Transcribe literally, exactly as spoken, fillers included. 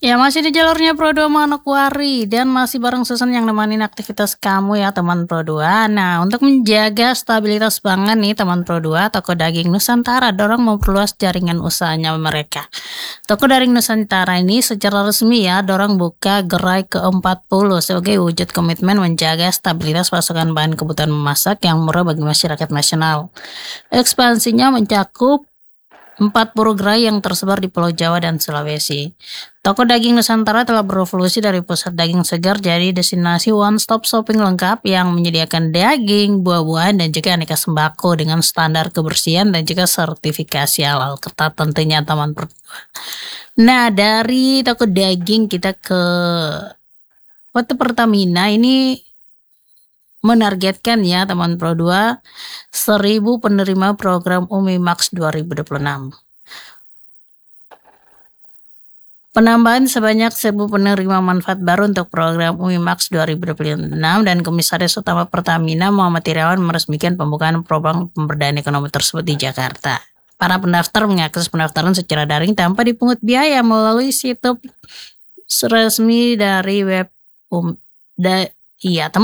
Ya masih di jalurnya Pro dua Manokwari dan masih bareng Susan yang nemenin aktivitas kamu ya teman Pro dua. Nah untuk menjaga stabilitas pangan nih teman Pro dua, Toko Daging Nusantara dorong memperluas jaringan usahanya mereka. Toko Daging Nusantara ini secara resmi ya dorong buka gerai ke empat puluh sebagai wujud komitmen menjaga stabilitas pasokan bahan kebutuhan memasak yang murah bagi masyarakat nasional. Ekspansinya mencakup empat puluh gerai yang tersebar di Pulau Jawa dan Sulawesi. Toko Daging Nusantara telah berevolusi dari pusat daging segar jadi destinasi one-stop shopping lengkap yang menyediakan daging, buah-buahan, dan juga aneka sembako dengan standar kebersihan dan juga sertifikasi halal ketat tentunya teman Pro dua. Nah dari toko daging kita ke Kota Pertamina ini menargetkan ya teman Pro dua seribu penerima program Umimax dua ribu dua puluh enam. Penambahan sebanyak seribu penerima manfaat baru untuk program Umimax dua ribu dua puluh enam dan Komisaris Utama Pertamina Muhammad Irawan meresmikan pembukaan program pemberdayaan ekonomi tersebut di Jakarta. Para pendaftar mengakses pendaftaran secara daring tanpa dipungut biaya melalui situs resmi dari web um, da, iya teman